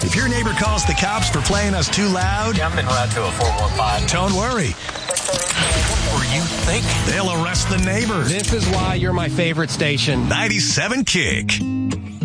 If your neighbor calls the cops for playing us too loud, I'm en route to a 415. don't worry. What were you thinking? They'll arrest the neighbor. This is why you're my favorite station. 97 Kick.